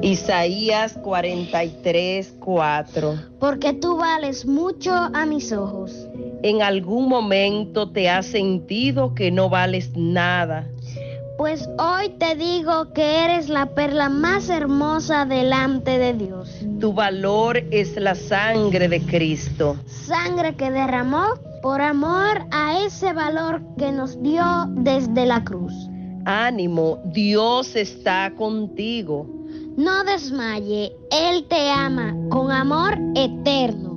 Isaías 43:4. Porque tú vales mucho a mis ojos. ¿En algún momento te has sentido que no vales nada? Pues hoy te digo que eres la perla más hermosa delante de Dios. Tu valor es la sangre de Cristo. Sangre que derramó por amor a ese valor que nos dio desde la cruz. Ánimo, Dios está contigo. No desmaye, Él te ama con amor eterno.